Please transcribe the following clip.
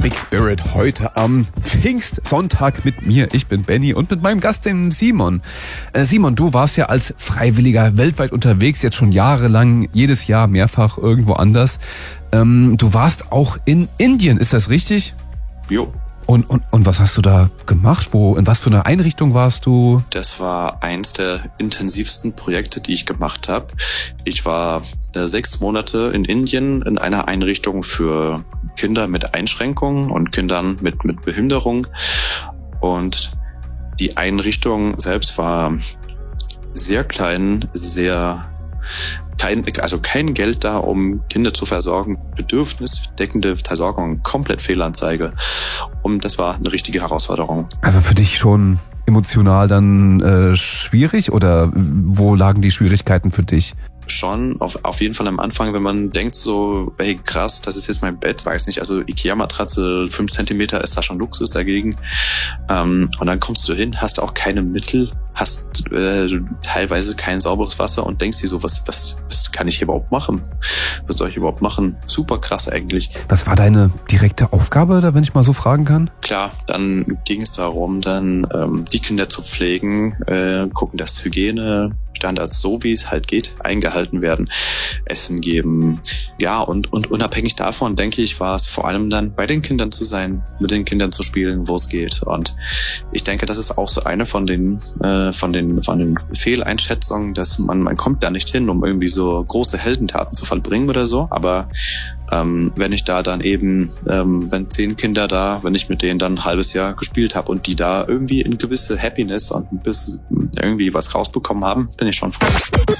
Big Spirit heute am Pfingstsonntag mit mir. Ich bin Benny und mit meinem Gast, dem Simon. Simon, du warst ja als Freiwilliger weltweit unterwegs, jetzt schon jahrelang, jedes Jahr mehrfach irgendwo anders. Du warst auch in Indien, ist das richtig? Jo. Und was hast du da gemacht? In was für einer Einrichtung warst du? Das war eins der intensivsten Projekte, die ich gemacht habe. Ich war 6 Monate in Indien in einer Einrichtung für Kinder mit Einschränkungen und Kindern mit Behinderung. Und die Einrichtung selbst war sehr klein, kein Geld da, um Kinder zu versorgen. Bedürfnisdeckende Versorgung, komplett Fehlanzeige. Und das war eine richtige Herausforderung. Also für dich schon emotional dann schwierig oder wo lagen die Schwierigkeiten für dich? Schon, auf jeden Fall am Anfang, wenn man denkt so, hey krass, das ist jetzt mein Bett, weiß nicht, also Ikea-Matratze, 5 Zentimeter ist da schon Luxus dagegen. Und dann kommst du hin, hast auch keine Mittel, hast teilweise kein sauberes Wasser und denkst dir so, was kann ich hier überhaupt machen? Was soll ich überhaupt machen? Super krass eigentlich. Was war deine direkte Aufgabe da, wenn ich mal so fragen kann? Klar, dann ging es darum, die Kinder zu pflegen, gucken, dass Hygienestandards, so wie es halt geht, eingehalten werden, Essen geben. Ja, und unabhängig davon, denke ich, war es vor allem dann bei den Kindern zu sein, mit den Kindern zu spielen, wo es geht. Und ich denke, das ist auch so eine von den Fehleinschätzungen, dass man kommt da nicht hin, um irgendwie so große Heldentaten zu vollbringen oder so. Aber wenn ich da dann eben, wenn 10 Kinder da, wenn ich mit denen dann ein halbes Jahr gespielt habe und die da irgendwie in gewisse Happiness und ein bisschen irgendwie was rausbekommen haben, bin ich schon froh.